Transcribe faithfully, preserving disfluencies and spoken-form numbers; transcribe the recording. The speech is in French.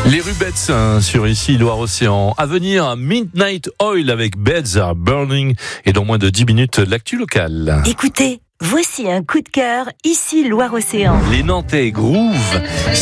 Les Rubettes hein, sur ici Loire-Océan. À venir, Midnight Oil avec Beds Are Burning et dans moins de dix minutes, l'actu locale. Écoutez, voici un coup de cœur ici Loire-Océan. Les Nantais groove.